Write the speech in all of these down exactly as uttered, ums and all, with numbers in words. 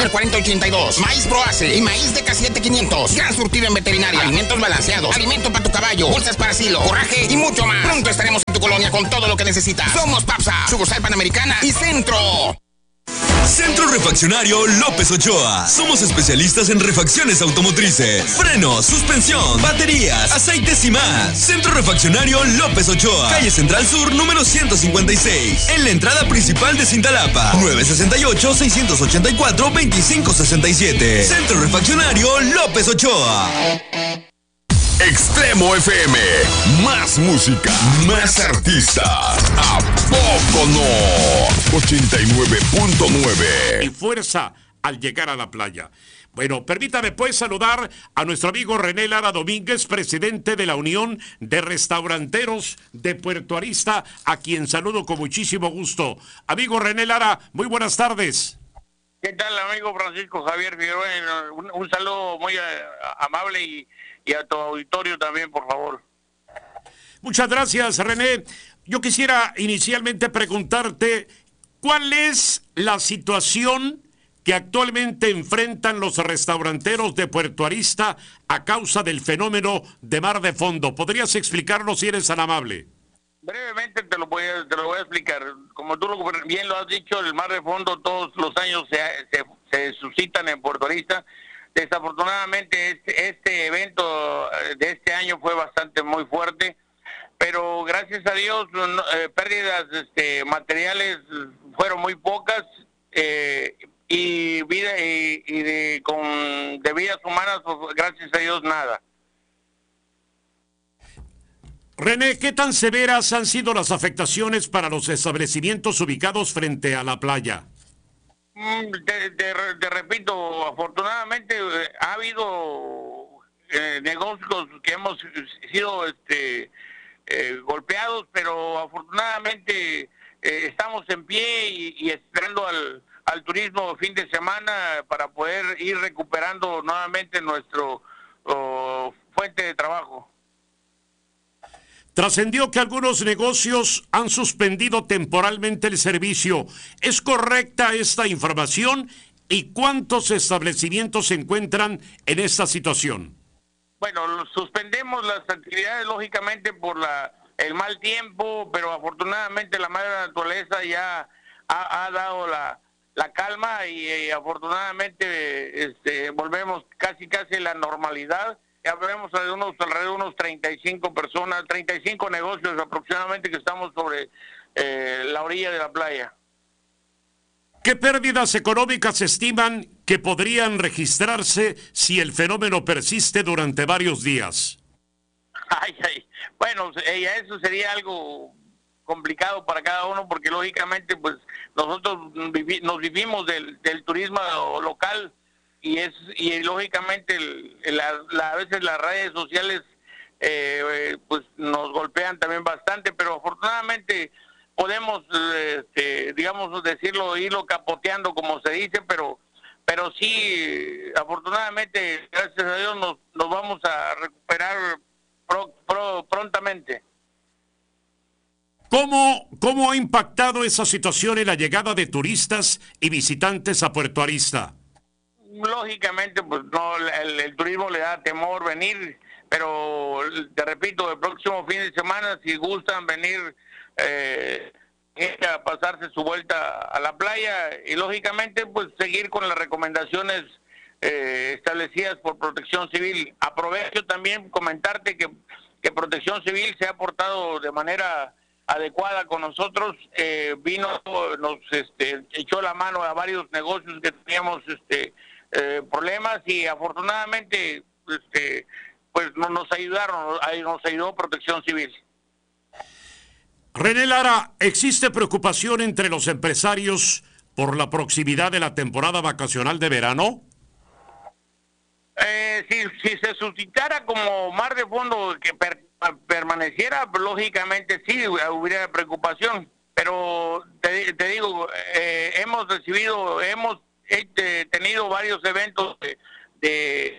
al cuarenta ochenta y dos. Maíz Proace y maíz de K siete quinientos. Gran surtido en veterinaria, alimentos balanceados, alimento para tu caballo, bolsas para silo, forraje y mucho más. Pronto estaremos en tu colonia con todo lo que necesitas. Somos Papsa, sucursal Panamericana y Centro. Centro Refaccionario López Ochoa. Somos especialistas en refacciones automotrices, frenos, suspensión, baterías, aceites y más. Centro Refaccionario López Ochoa, calle Central Sur, número ciento cincuenta y seis, en la entrada principal de Cintalapa. nueve seis ocho, seis ocho cuatro, dos cinco seis siete. Centro Refaccionario López Ochoa. Extremo F M, más música, más artistas. ¿A poco no? ochenta y nueve punto nueve. Y fuerza al llegar a la playa. Bueno, permítame pues saludar a nuestro amigo René Lara Domínguez, presidente de la Unión de Restauranteros de Puerto Arista, a quien saludo con muchísimo gusto. Amigo René Lara, muy buenas tardes. ¿Qué tal, amigo Francisco Javier Figueroa? Un, un saludo muy uh, amable y, y a tu auditorio también, por favor. Muchas gracias, René. Yo quisiera inicialmente preguntarte, ¿cuál es la situación que actualmente enfrentan los restauranteros de Puerto Arista a causa del fenómeno de mar de fondo? ¿Podrías explicarnos si eres tan amable? Brevemente te lo voy a, te lo voy a explicar. Como tú lo, bien lo has dicho, el mar de fondo todos los años se, se, se suscitan en Puerto Arista. Desafortunadamente este, este evento de este año fue bastante muy fuerte, pero gracias a Dios eh, pérdidas este, materiales fueron muy pocas eh, y vida y, y de, con de vidas humanas, pues, gracias a Dios nada. René, ¿qué tan severas han sido las afectaciones para los establecimientos ubicados frente a la playa? Te, te, te repito, afortunadamente eh, ha habido eh, negocios que hemos sido este, eh, golpeados, pero afortunadamente eh, estamos en pie y, y esperando al, al turismo fin de semana para poder ir recuperando nuevamente nuestro oh, fuente de trabajo. Trascendió que algunos negocios han suspendido temporalmente el servicio. ¿Es correcta esta información? ¿Y cuántos establecimientos se encuentran en esta situación? Bueno, suspendemos las actividades lógicamente por la el mal tiempo, pero afortunadamente la madre naturaleza ya ha, ha dado la, la calma y, y afortunadamente este, volvemos casi casi a la normalidad. Ya vemos de unos, alrededor de unos treinta y cinco personas, treinta y cinco negocios aproximadamente que estamos sobre eh, la orilla de la playa. ¿Qué pérdidas económicas estiman que podrían registrarse si el fenómeno persiste durante varios días? Ay, ay. Bueno, eh, eso sería algo complicado para cada uno porque lógicamente pues nosotros vivi nos vivimos del, del turismo local. Y es y lógicamente el, la, la, a veces las redes sociales eh, pues nos golpean también bastante, pero afortunadamente podemos, este, digamos, decirlo, irlo capoteando como se dice, pero pero sí, afortunadamente, gracias a Dios, nos, nos vamos a recuperar pro, pro, prontamente. ¿Cómo, ¿Cómo ha impactado esa situación en la llegada de turistas y visitantes a Puerto Arista? Lógicamente, pues no, el, el turismo le da temor venir, pero te repito, el próximo fin de semana, si gustan venir eh, a pasarse su vuelta a la playa y lógicamente, pues seguir con las recomendaciones eh, establecidas por Protección Civil. Aprovecho también comentarte que, que Protección Civil se ha portado de manera adecuada con nosotros, eh, vino, nos este, echó la mano a varios negocios que teníamos este Eh, problemas y afortunadamente este, pues no, nos ayudaron, nos ayudó Protección Civil. René Lara, ¿existe preocupación entre los empresarios por la proximidad de la temporada vacacional de verano? Eh, si, si se suscitara como mar de fondo que per, permaneciera, pues, lógicamente sí hubiera preocupación, pero te, te digo, eh, hemos recibido, hemos he tenido varios eventos de, de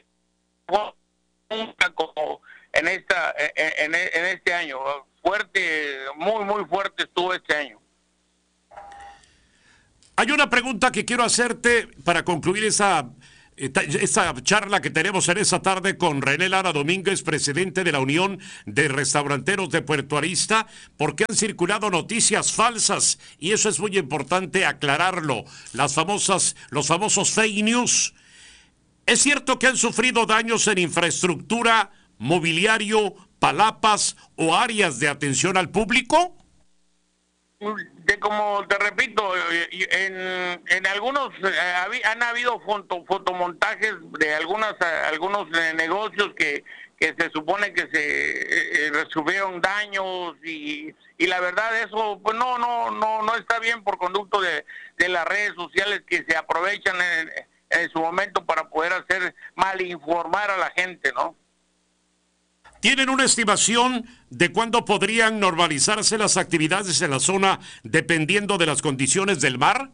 como en esta en, en este año fuerte, muy muy fuerte estuvo este año. Hay una pregunta que quiero hacerte para concluir esa, esta, esta charla que tenemos en esta tarde con René Lara Domínguez, presidente de la Unión de Restauranteros de Puerto Arista, porque han circulado noticias falsas y eso es muy importante aclararlo. Las famosas, los famosos fake news. ¿Es cierto que han sufrido daños en infraestructura, mobiliario, palapas o áreas de atención al público? De, como te repito, en, en algunos eh, han habido foto, fotomontajes de algunas algunos eh, negocios que, que se supone que se eh, recibieron daños y, y la verdad eso pues no no no no está bien por conducto de, de las redes sociales que se aprovechan en, en su momento para poder hacer malinformar a la gente, ¿no? ¿Tienen una estimación de cuándo podrían normalizarse las actividades en la zona dependiendo de las condiciones del mar?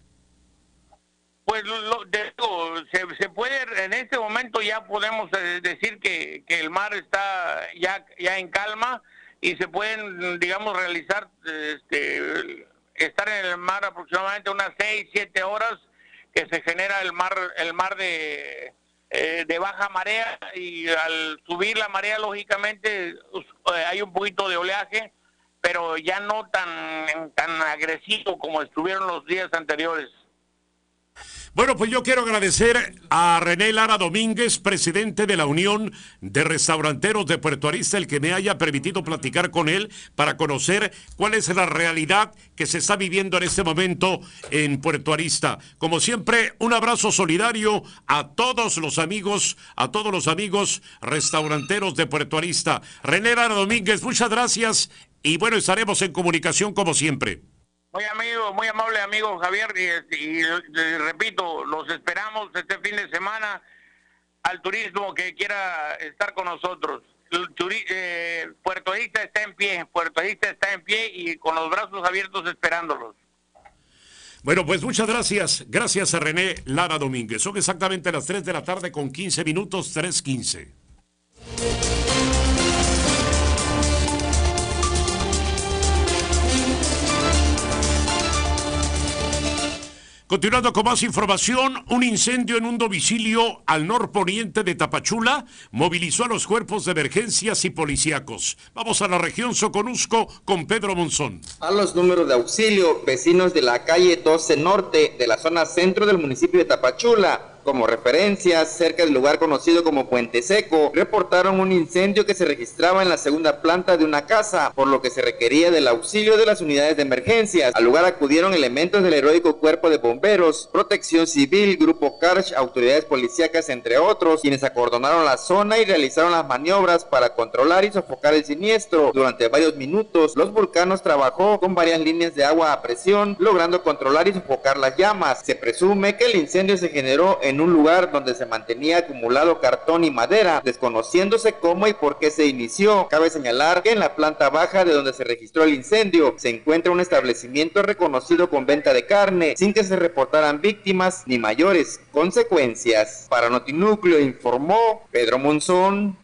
Pues lo, de, se, se puede, en este momento ya podemos decir que, que el mar está ya, ya en calma y se pueden, digamos, realizar, este, estar en el mar aproximadamente unas seis, siete horas que se genera el mar, el mar de... de baja marea y al subir la marea lógicamente hay un poquito de oleaje, pero ya no tan, tan agresivo como estuvieron los días anteriores. Bueno, pues yo quiero agradecer a René Lara Domínguez, presidente de la Unión de Restauranteros de Puerto Arista, el que me haya permitido platicar con él para conocer cuál es la realidad que se está viviendo en este momento en Puerto Arista. Como siempre, un abrazo solidario a todos los amigos, a todos los amigos restauranteros de Puerto Arista. René Lara Domínguez, muchas gracias y bueno, estaremos en comunicación como siempre. Muy amigo, muy amable amigo Javier, y, y, y repito, los esperamos este fin de semana al turismo que quiera estar con nosotros. El turi, eh, Puerto Arista está en pie, Puerto Arista está en pie y con los brazos abiertos esperándolos. Bueno, pues muchas gracias, gracias a René Lara Domínguez. Son exactamente las tres de la tarde con quince minutos, tres quince. Continuando con más información, un incendio en un domicilio al norponiente de Tapachula movilizó a los cuerpos de emergencias y policíacos. Vamos a la región Soconusco con Pedro Monzón. A los números de auxilio, vecinos de la calle doce Norte de la zona centro del municipio de Tapachula, como referencia, cerca del lugar conocido como Puente Seco, reportaron un incendio que se registraba en la segunda planta de una casa, por lo que se requería del auxilio de las unidades de emergencias. Al lugar acudieron elementos del heroico Cuerpo de Bomberos, Protección Civil, Grupo Karch, autoridades policíacas, entre otros, quienes acordonaron la zona y realizaron las maniobras para controlar y sofocar el siniestro. Durante varios minutos, los Vulcanos trabajó con varias líneas de agua a presión, logrando controlar y sofocar las llamas. Se presume que el incendio se generó en en un lugar donde se mantenía acumulado cartón y madera, desconociéndose cómo y por qué se inició. Cabe señalar que en la planta baja de donde se registró el incendio se encuentra un establecimiento reconocido con venta de carne, sin que se reportaran víctimas ni mayores consecuencias. Para Notinúcleo informó Pedro Monzón.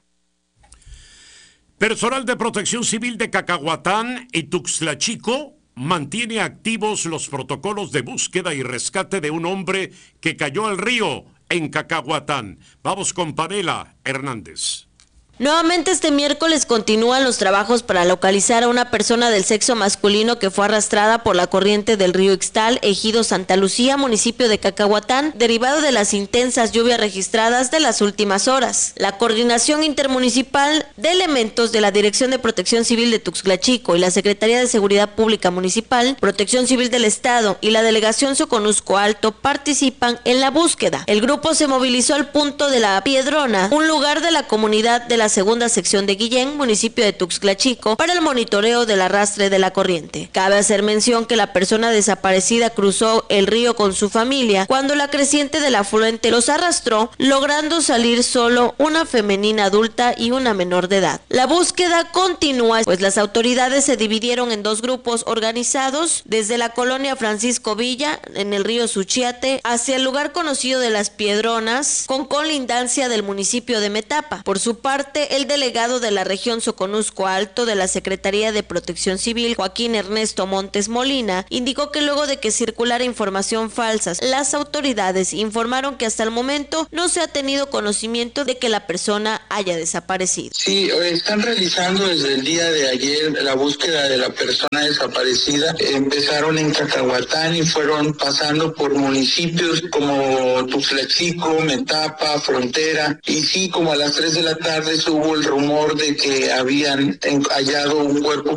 Personal de Protección Civil de Cacahuatán y Tuxtla Chico mantiene activos los protocolos de búsqueda y rescate de un hombre que cayó al río en Cacahuatán. Vamos con Pamela Hernández. Nuevamente este miércoles continúan los trabajos para localizar a una persona del sexo masculino que fue arrastrada por la corriente del río Ixtal, ejido Santa Lucía, municipio de Cacahuatán, derivado de las intensas lluvias registradas de las últimas horas. La Coordinación Intermunicipal de Elementos de la Dirección de Protección Civil de Tuxtla Chico y la Secretaría de Seguridad Pública Municipal, Protección Civil del Estado y la Delegación Soconusco Alto participan en la búsqueda. El grupo se movilizó al punto de la Piedrona, un lugar de la comunidad de la segunda sección de Guillén, municipio de Tuxtla Chico, para el monitoreo del arrastre de la corriente. Cabe hacer mención que la persona desaparecida cruzó el río con su familia cuando la creciente del afluente los arrastró, logrando salir solo una femenina adulta y una menor de edad. La búsqueda continúa, pues las autoridades se dividieron en dos grupos organizados desde la colonia Francisco Villa, en el río Suchiate, hacia el lugar conocido de Las Piedronas, con colindancia del municipio de Metapa. Por su parte, parte, el delegado de la región Soconusco Alto de la Secretaría de Protección Civil, Joaquín Ernesto Montes Molina, indicó que luego de que circulara información falsa, las autoridades informaron que hasta el momento no se ha tenido conocimiento de que la persona haya desaparecido. Sí, están realizando desde el día de ayer la búsqueda de la persona desaparecida. Empezaron en Cacahuatán y fueron pasando por municipios como Tuxtlachico, Metapa, Frontera, y sí, como a las tres de la tarde hubo el rumor de que habían hallado un cuerpo